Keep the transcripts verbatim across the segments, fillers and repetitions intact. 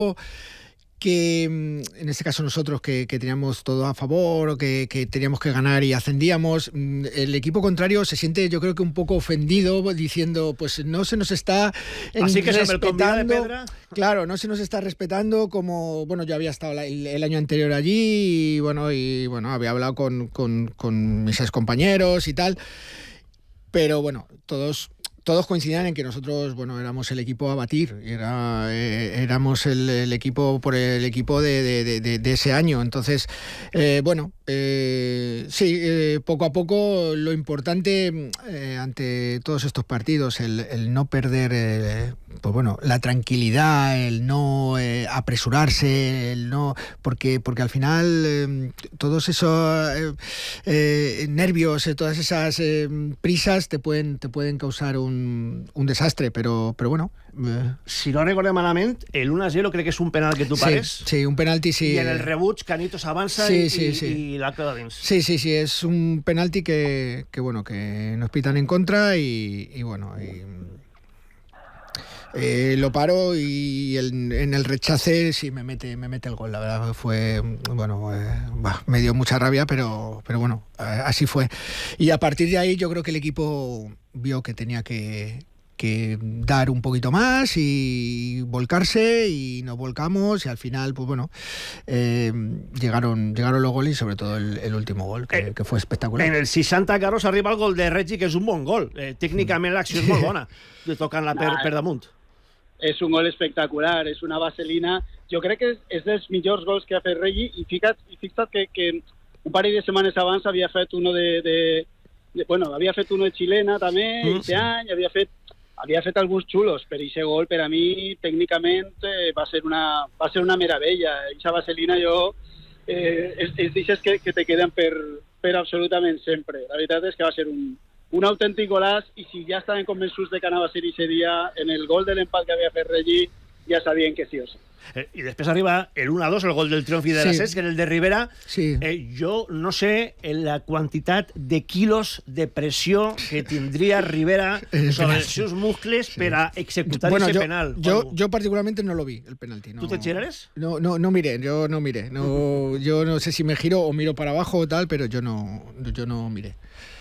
que en este caso nosotros que, que teníamos todo a favor o que, que teníamos que ganar y ascendíamos, el equipo contrario se siente, yo creo que un poco ofendido, diciendo pues no se nos está Así que respetando, se me de claro, no se nos está respetando como, bueno, yo había estado el, el año anterior allí y bueno, y bueno, había hablado con, con, con mis excompañeros y tal, pero bueno, todos Todos coincidían en que nosotros, bueno, éramos el equipo a batir, era, eh, éramos el, el equipo por el equipo de, de, de, de ese año. Entonces, eh, bueno, eh, sí, eh, poco a poco lo importante eh, ante todos estos partidos, el, el no perder, eh, pues bueno, la tranquilidad, el no eh, apresurarse, el no, porque porque al final eh, todos esos eh, eh, nervios, eh, todas esas eh, prisas te pueden te pueden causar un Un, un desastre, però, però bueno... Eh. Si no recordem malament, el uno a cero crec que és un penal que tu pares. Sí, sí, un penalti, sí. I en el rebuig, Canito s'avança sí, i, sí, i, sí. i l'ha quedat dins. Sí, sí, sí, és un penalti que, que, bueno, que nos pitan en contra y, y bueno... Y, Eh, lo paro y el, en el rechace sí me mete me mete el gol. La verdad fue, bueno, eh, bah, me dio mucha rabia, pero, pero bueno, eh, así fue. Y a partir de ahí yo creo que el equipo vio que tenía que, que dar un poquito más y volcarse, y nos volcamos y al final, pues bueno, eh, llegaron llegaron los goles y sobre todo el, el último gol, que, eh, que fue espectacular. En el seixanta, Carlos, arriba el gol de Reggi, que és un bon gol. Eh, tècnicament l'acció és molt bona, tocant-la per, per damunt. És un gol espectacular, és una vaselina. Jo crec que és, és dels millors gols que ha fet Reggi, i fixa't, i fixa't que, que un parell de setmanes abans havia fet uno de, de, de bueno, havia fet uno de xilena també, mm, aquest sí. any, havia fet havia fet alguns xulos, però aquest gol per a mi tècnicament eh, va ser una va ser una meravella. Aquesta vaselina jo eh, és, és d'aixes que, que te queden per, per absolutament sempre. La veritat és que va ser un un autèntic golaç, i si ja estaven convençuts de que anava a ser aquest dia, en el gol de l'empat que havia fet Reggi, ja sabien que sí o sí. Eh, I després arriba el uno a dos, el gol del triomf i de la sí. Cesc, que era el de Rivera. Sí. Eh, jo no sé en la quantitat de quilos de pressió que tindria Rivera sobre els seus muscles sí. per a executar bueno, ese yo, penal. Yo, yo particularmente no lo vi, el penalti. No. ¿Tú te chirares? No, no, no miré, yo no miré. No, yo no sé si me giro o miro para abajo o tal, pero yo no, yo no miré.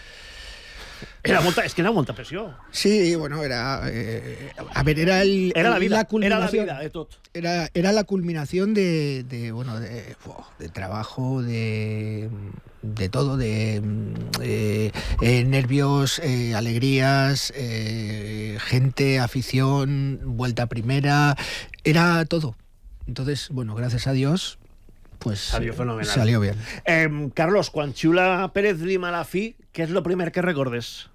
Era molta, és que era molta pressió. Sí, bueno, era... Eh, a ver, era el... Era la vida, la culminación, era la vida de tot. Era, era la culminación de, de bueno, de, de trabajo, de, de todo, de eh, eh, nervios, eh, alegrías, eh, gente, afición, vuelta a primera, era todo. Entonces, bueno, gracias a Dios... pues salió fenomenal. Salió bien. Eh, Carlos, quan xiula Pérez Lima a la fi, què és el primer que recordes?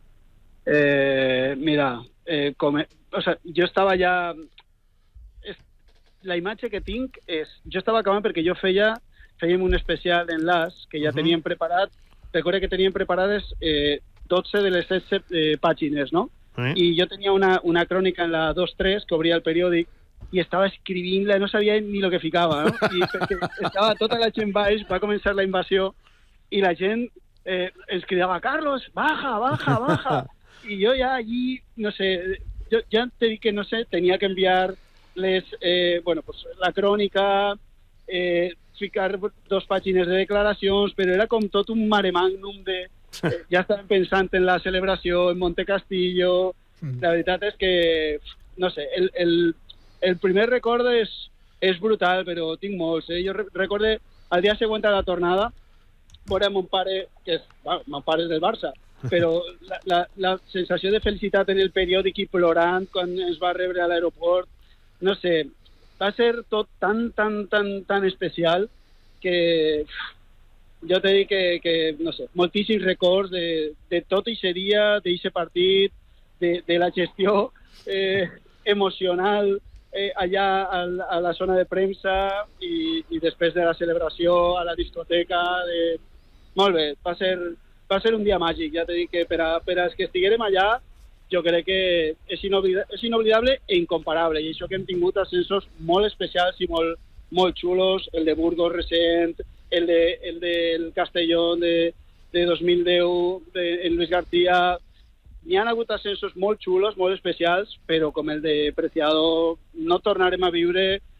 Eh, mira, eh, com, o sea, jo estava ja... És, la imatge que tinc és... Jo estava acabant perquè jo feia fèiem un especial d'enllaç que ja uh-huh. teníem preparat. Recordo que teníem preparades eh, dotze de les setze eh, pàgines, no? Uh-huh. I jo tenia una, una crònica en la dos tres que obria el periòdic i estava escrivint-la, no sabia ni el que ficava, no? I perquè estava tota la gent baix, va començar la invasió, i la gent eh, ens cridava, Carlos, baja, baja, baja. I jo ja allí, no sé, jo ja te dic que, no sé, tenia que enviar les, eh, bueno, pues, la crònica, eh, ficar dos pàgines de declaracions, però era com tot un mare magnum de... Eh, ja estàvem pensant en la celebració, en Monte Castillo. La veritat és que, no sé, el... el El primer record és, és brutal, però tinc molts. Eh? Jo recordo el dia següent a la tornada, veure mon pare, que és, bueno, mon pare és del Barça, però la, la, la sensació de felicitat en el periòdic i plorant quan ens va rebre a l'aeroport, no sé, va ser tot tan, tan, tan, tan especial que jo t'he dit que, que, no sé, moltíssims records de, de tot aquest dia, d'aquest partit, de, de la gestió eh, emocional, Eh, allà a, a la zona de premsa i, i després de la celebració a la discoteca. De... Molt bé, va ser, va ser un dia màgic. Ja t'he dit que per a, per a els que estiguérem allà jo crec que és, inoblida, és inoblidable e incomparable. I això que hem tingut ascensos molt especials i molt, molt xulos, el de Burgos recent, el, de, el del Castelló de, de dos mil deu, de en Luis García... N'hi ha hagut ascensos molt xulos, molt especials, però com el de Preciado no tornarem a viure